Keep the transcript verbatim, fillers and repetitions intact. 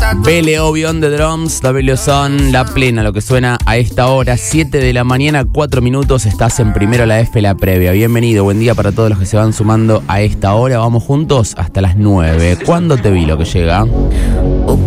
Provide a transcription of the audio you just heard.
B L O Beyond the Drums, W Son, La Plena, lo que suena a esta hora, siete de la mañana, cuatro minutos, estás en Primero la F, la previa. Bienvenido, buen día para todos los que se van sumando a esta hora. Vamos juntos hasta las nueve. ¿Cuándo te vi lo que llega?